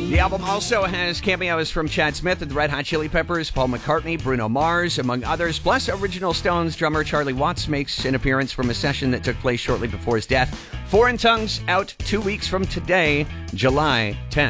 The album also has cameos from Chad Smith and the Red Hot Chili Peppers, Paul McCartney, Bruno Mars, among others. Plus, original Stones drummer Charlie Watts makes an appearance from a session that took place shortly before his death. Foreign Tongues out 2 weeks from today, July 10th.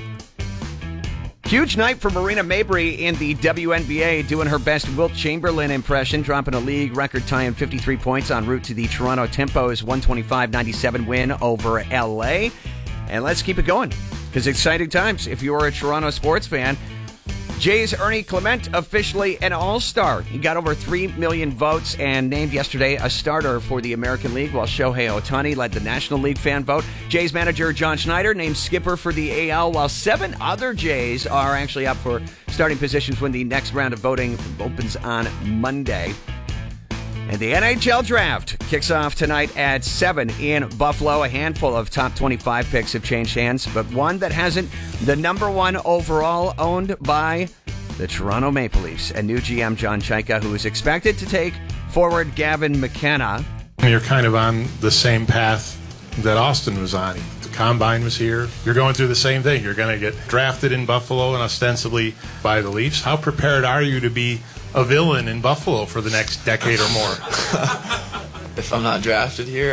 Huge night for Marina Mabrey in the WNBA, doing her best Wilt Chamberlain impression, dropping a league record tying 53 points en route to the Toronto Tempo's 125-97 win over LA. And let's keep it going, because exciting times if you're a Toronto sports fan. Jays Ernie Clement officially an all-star. He got over 3 million votes and named yesterday a starter for the American League, while Shohei Ohtani led the National League fan vote. Jays manager John Schneider named skipper for the AL, while 7 other Jays are actually up for starting positions when the next round of voting opens on Monday. And the NHL draft kicks off tonight at 7 in Buffalo. A handful of top 25 picks have changed hands, but one that hasn't. The number 1 overall, owned by the Toronto Maple Leafs and new GM John Chaika, who is expected to take forward Gavin McKenna. You're kind of on the same path that Austin was on. The Combine was here. You're going through the same thing. You're going to get drafted in Buffalo and ostensibly by the Leafs. How prepared are you to be a villain in Buffalo for the next decade or more? If I'm not drafted here,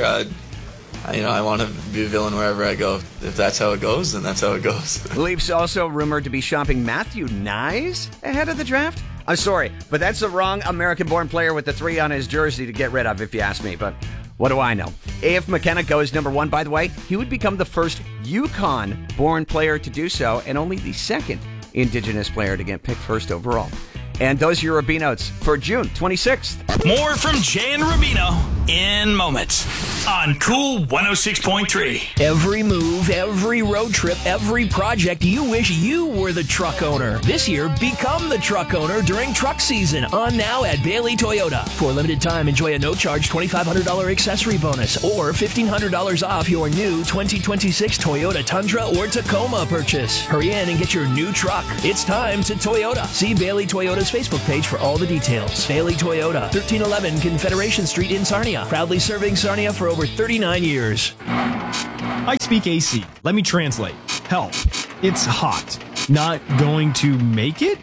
I want to be a villain wherever I go. If that's how it goes, then that's how it goes. The Leafs also rumored to be shopping Matthew Knies ahead of the draft. I'm sorry, but that's the wrong American-born player with the 3 on his jersey to get rid of, if you ask me. But what do I know? If McKenna goes number 1, by the way, he would become the first Yukon-born player to do so, and only the second Indigenous player to get picked first overall. And those are your Rubino's for June 26th. More from Jay and Rubino in moments on Cool 106.3. Every move, every road trip, every project, you wish you were the truck owner. This year, become the truck owner during truck season on now at Bailey Toyota. For a limited time, enjoy a no-charge $2,500 accessory bonus or $1,500 off your new 2026 Toyota Tundra or Tacoma purchase. Hurry in and get your new truck. It's time to Toyota. See Bailey Toyota's Facebook page for all the details. Bailey Toyota, 1311 Confederation Street in Sarnia. Proudly serving Sarnia for over 39 years. I speak AC. Let me translate. Help. It's hot. Not going to make it?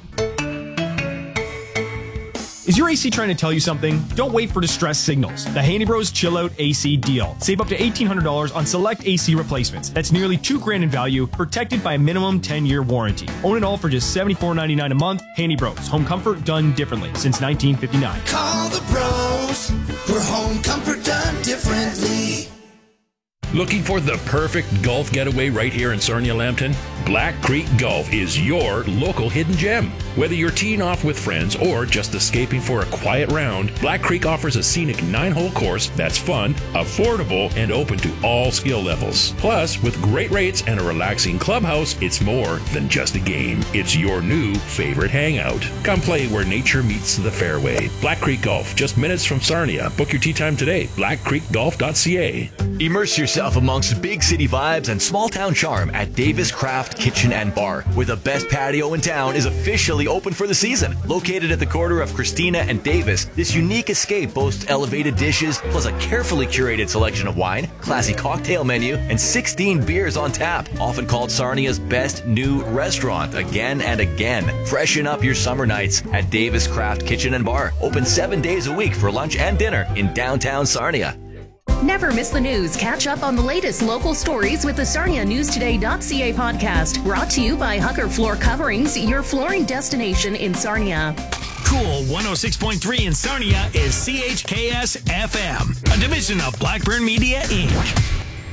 Is your AC trying to tell you something? Don't wait for distress signals. The Handy Bros Chill Out AC deal. Save up to $1,800 on select AC replacements. That's nearly $2,000 in value, protected by a minimum 10-year warranty. Own it all for just $74.99 a month. Handy Bros. Home comfort done differently since 1959. Call the pros for home comfort done differently. Looking for the perfect golf getaway right here in Sarnia-Lambton? Black Creek Golf is your local hidden gem. Whether you're teeing off with friends or just escaping for a quiet round, Black Creek offers a scenic 9-hole course that's fun, affordable, and open to all skill levels. Plus, with great rates and a relaxing clubhouse, it's more than just a game. It's your new favorite hangout. Come play where nature meets the fairway. Black Creek Golf, just minutes from Sarnia. Book your tee time today. blackcreekgolf.ca. Immerse yourself amongst big city vibes and small town charm at Davis Craft Kitchen and Bar, where the best patio in town is officially open for the season. Located at the corner of Christina and Davis, this unique escape boasts elevated dishes, plus a carefully curated selection of wine, classy cocktail menu, and 16 beers on tap. Often called Sarnia's best new restaurant again and again. Freshen up your summer nights at Davis Craft Kitchen and Bar. Open 7 days a week for lunch and dinner in downtown Sarnia. Never miss the news. Catch up on the latest local stories with the SarniaNewsToday.ca podcast. Brought to you by Hucker Floor Coverings, your flooring destination in Sarnia. Cool 106.3 in Sarnia is CHKS FM, a division of Blackburn Media, Inc.